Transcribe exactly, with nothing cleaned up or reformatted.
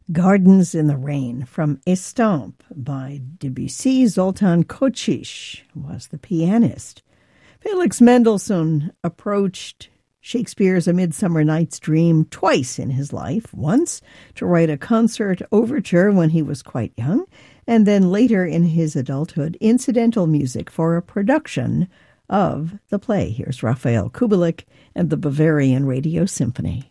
Gardens in the Rain from Estampes by Debussy. Zoltan Kocsis was the pianist. Felix Mendelssohn approached Shakespeare's A Midsummer Night's Dream twice in his life, once to write a concert overture when he was quite young, and then later in his adulthood, incidental music for a production of the play. Here's Raphael Kubelik and the Bavarian Radio Symphony.